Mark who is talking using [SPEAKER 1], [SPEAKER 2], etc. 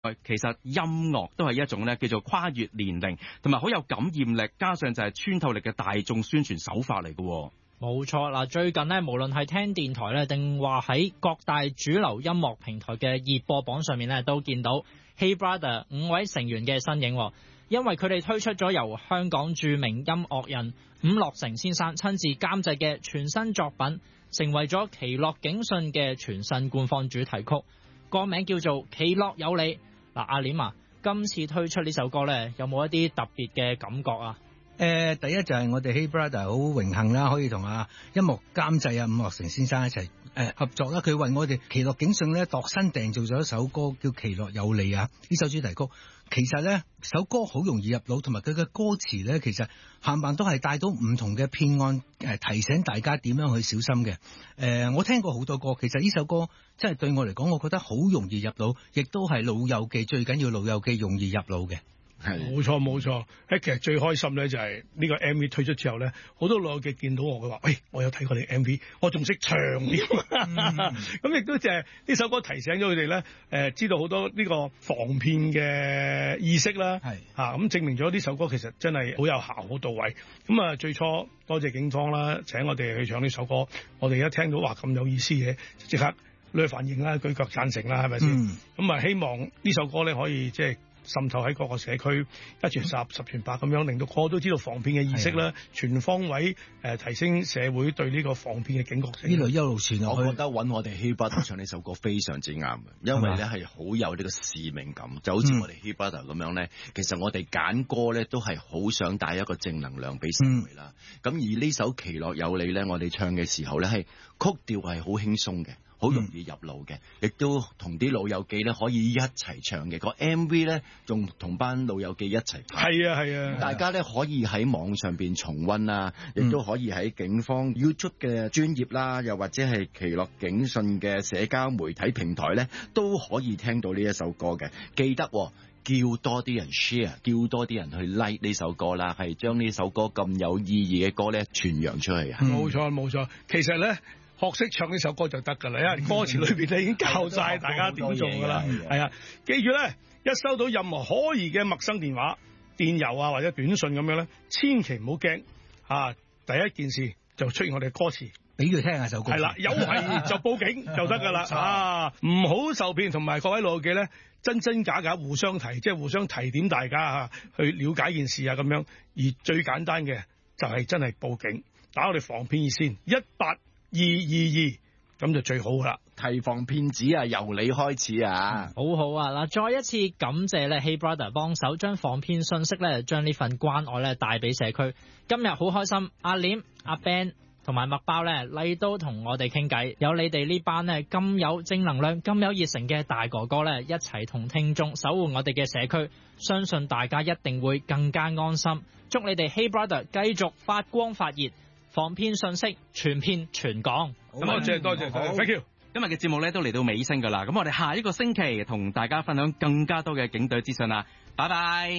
[SPEAKER 1] 其實音樂都係一種咧叫做跨越年齡同埋好有感染力，加上就係穿透力嘅大眾宣傳手法嚟嘅。
[SPEAKER 2] 冇錯啦，最近呢，無論係聽電台咧，定話喺各大主流音樂平台嘅熱播榜上面咧，都見到 Hey Brother 5位成員嘅身影。因為佢哋推出咗由香港著名音樂人伍樂城先生親自監製嘅全新作品，成為咗奇樂警訊嘅全新官方主題曲，歌名叫做《奇樂有你》。嗱，阿廉啊，今次推出呢首歌呢，有冇一啲特別嘅感覺啊？
[SPEAKER 3] 第一就係我哋 Hey Brother 好榮幸啦，可以同音樂監製伍樂城先生一齊合作啦。佢為我哋奇樂警訊咧度身訂造咗一首歌叫《奇樂有你》啊！呢首主題曲其實咧首歌好容易入腦，同埋佢嘅歌詞咧其實冚唪唥都係帶到唔同嘅騙案，提醒大家點樣去小心嘅。我聽過好多歌，其實呢首歌真係對我嚟講，我覺得好容易入腦，亦都係老友記，最緊要老友記容易入腦嘅。
[SPEAKER 4] 冇錯冇錯，其實最開心咧就係呢個 MV 推出之後咧，好多老友記見到我，佢話：喂，我有睇過你 MV， 我仲識唱添。咁亦都就係呢首歌提醒咗佢哋咧，知道好多呢個防騙嘅意識啦。咁證明咗呢首歌其實真係好有效、好到位。咁啊，最初多謝警方啦，請我哋去唱呢首歌，我哋一聽到話咁有意思嘅，即刻攞反應啦，舉腳贊成啦，係咪先？咁啊，希望呢首歌咧可以即係滲透喺各個社區，一傳十，十傳百咁樣，令到個個都知道防騙嘅意識啦，全方位提升社會對呢個防騙嘅警覺性。
[SPEAKER 3] 呢類一路傳落去，
[SPEAKER 5] 我覺得揾我哋 Hey Brother 唱呢首歌非常之啱，因為咧係好有呢個使命感，就好似我哋 Hey Brother 咁樣咧。其實我哋揀歌咧都係好想帶一個正能量俾社會啦。咁而呢首《奇樂有你》咧，我哋唱嘅時候咧係曲調係好輕鬆嘅，好容易入腦嘅，亦都同啲老友記咧可以一齊唱嘅。個 MV 咧仲同班老友記一齊拍。係啊，大家咧可以喺網上邊重溫啦，亦都可以喺警方 YouTube 嘅專頁啦，又或者係奇樂警訊嘅社交媒體平台咧，都可以聽到呢一首歌嘅。記得叫多啲人 share， 叫多啲人去 like 呢首歌啦，係將呢首歌咁有意義嘅歌咧傳揚出去啊！
[SPEAKER 4] 冇錯，其實咧學識唱呢首歌就得㗎啦，因為歌詞裏邊咧已經教晒大家點做㗎啦。係啊，記住咧，一收到任何可疑嘅陌生電話、電郵啊或者短信咁樣咧，千祈唔好驚啊！第一件事就出現我哋嘅歌詞，
[SPEAKER 3] 俾佢聽下首歌。係
[SPEAKER 4] 啦，有懷疑就報警就得㗎啦。唔好受騙，同埋各位老友記咧，真真假假互相提，即係互相提點大家去了解件事啊咁樣。而最簡單嘅就係真係報警，打我哋防騙熱線18222，咁就最好噶啦。
[SPEAKER 5] 提防騙子啊，由你開始啊！
[SPEAKER 2] 好好啊！嗱，再一次感謝咧 Hey Brother 幫手將防騙信息咧，將呢份關愛咧帶俾社區。今日好開心，阿廉、阿 Ben 同埋麥包咧嚟到同我哋傾偈，有你哋呢班咧咁有正能量、咁有熱誠嘅大哥哥咧，一齊同聽眾守護我哋嘅社區，相信大家一定會更加安心。祝你哋 Hey Brother 繼續發光發熱，防騙信息傳遍全港。
[SPEAKER 4] 多謝 ，Thank you。
[SPEAKER 1] 今日嘅節目咧都嚟到尾聲噶啦，咁我哋下一個星期同大家分享更加多嘅警隊資訊啦，拜拜。